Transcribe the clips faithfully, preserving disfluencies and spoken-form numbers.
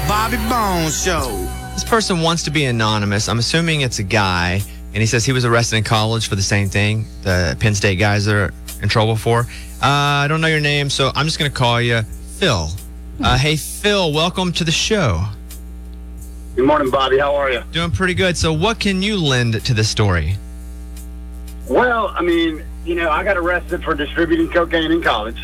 Bobby Bones Show. This person wants to be anonymous. I'm assuming it's a guy, and he says he was arrested in college for the same thing the Penn State guys are in trouble for. Uh, I don't know your name, so I'm just going to call you Phil. Uh, hey, Phil, welcome to the show. Good morning, Bobby. How are you? Doing pretty good. So what can you lend to this story? Well, I mean, you know, I got arrested for distributing cocaine in college.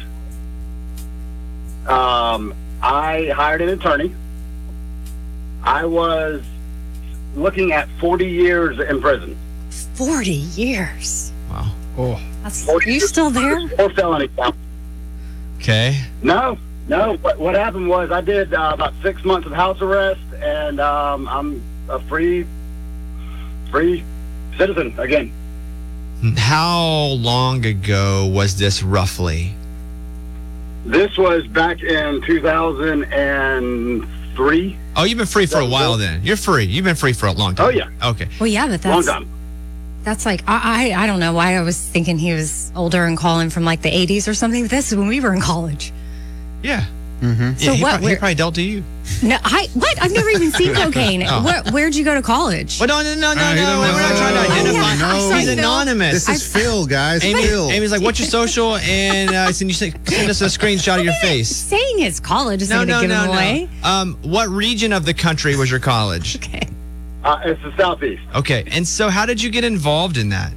Um, I hired an attorney. I was looking at forty years in prison. forty years. Wow. Oh. That's, are you still there? Four felony counts. Okay. No, no. What, what happened was I did uh, about six months of house arrest, and um, I'm a free, free citizen again. How long ago was this roughly? This was back in two thousand three. Oh, you've been free for a while then. You're free. You've been free for a long time. Oh, yeah. Okay. Well, yeah, but Long that's time. that's like I, I I don't know why I was thinking he was older and calling from like the eighties or something. But this is when we were in college. Yeah. Mm-hmm. So yeah, he, what, pro- he where- probably dealt to you. No, I what? I've never even seen cocaine. Oh. Where, where'd you go to college? Well, no, no, no, no, Uh, he no. don't We're know. not trying to Oh, identify. yeah, I'm sorry, He's Phil. anonymous. This is Phil, guys. Amy, Phil. Amy's like, what's your social? And uh, send, you say, send us a screenshot of your face. Saying his college is No, going to no, give no, him away. no. Um, what region of the country was your college? Okay. Uh, it's the Southeast. Okay, and so how did you get involved in that?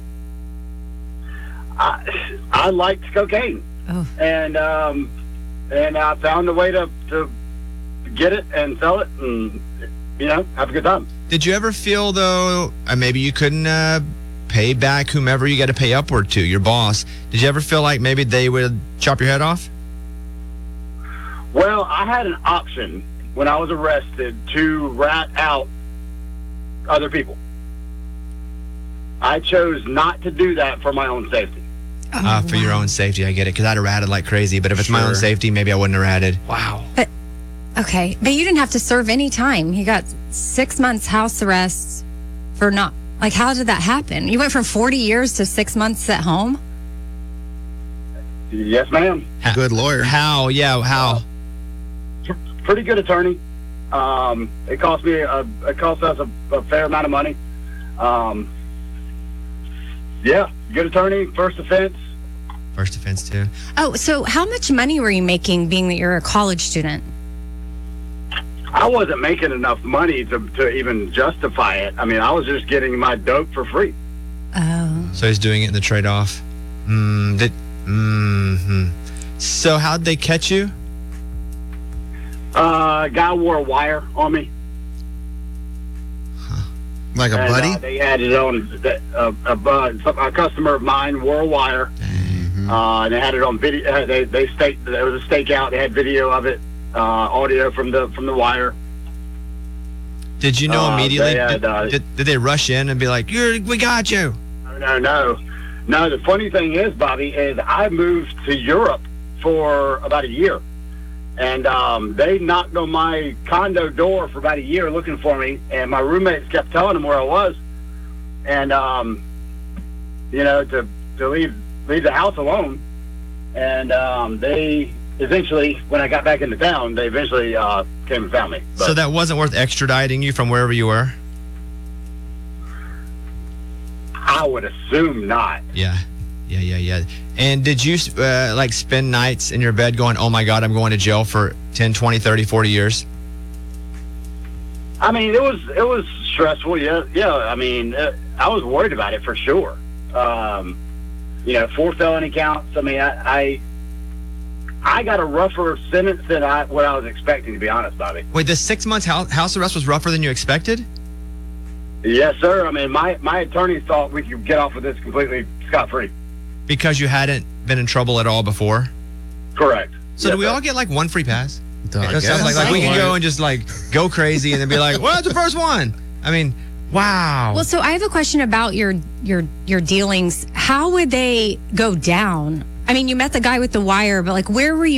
I, I liked cocaine, Oh. and um, and I found a way to, to get it and sell it, and you know, have a good time. Did you ever feel, though, uh, maybe you couldn't uh, pay back whomever you got to pay upward to, your boss? Did you ever feel like maybe they would chop your head off? Well, I had an option when I was arrested to rat out other people. I chose not to do that for my own safety. Oh, Uh, for your wow. own safety, I get it, because I'd have ratted like crazy. But if it's my own Sure. safety, maybe I wouldn't have ratted. Wow. Okay, but you didn't have to serve any time. You got six months house arrest for not like. How did that happen? You went from forty years to six months at home. Yes, ma'am. Good lawyer. How? Yeah, how? Pretty good attorney. Um, it cost me a, it cost us a, a fair amount of money. Um, yeah, good attorney. First offense. First offense, too. Oh, so how much money were you making, being that you're a college student? I wasn't making enough money to, to even justify it. I mean, I was just getting my dope for free. Oh, So he's doing it in the trade-off. Mm, did, mm-hmm. So how'd they catch you? Uh, guy wore a wire on me. Like a and, buddy? Uh, they had it on that uh, a, a, a customer of mine wore a wire, uh, and they had it on video. uh, They they staked. There was a stakeout. They had video of it, uh, audio from the from the wire. Did you know Uh, immediately? they had, did, uh, did, did they rush in and be like, You're, we got you? No, no, no, no. The funny thing is, Bobby, is I moved to Europe for about a year, and um, they knocked on my condo door for about a year looking for me, and my roommates kept telling them where I was, and um, you know, to to leave leave the house alone, and um, they eventually, when I got back into town, they eventually uh, came and found me. But So that wasn't worth extraditing you from wherever you were? I would assume not. Yeah. Yeah, yeah, yeah. And did you uh, like spend nights in your bed going, oh my God, I'm going to jail for ten, twenty, thirty, forty years? I mean, it was it was stressful. Yeah, yeah. I mean, uh, I was worried about it for sure. Um, you know, four felony counts. I mean, I, I I got a rougher sentence than I what I was expecting, to be honest, Bobby. Wait, the six months house, house arrest was rougher than you expected? Yes, sir. I mean, my my attorney thought we could get off of this completely scot free. Because you hadn't been in trouble at all before? Correct. So Yes, do we sir. all get like one free pass? I That guess. sounds like, like we can Like- go and just like go crazy and then be like, well, that's the first one. I mean, wow. well, so I have a question about your your your dealings. How would they go down? I mean, you met the guy with the wire, but like, where were you?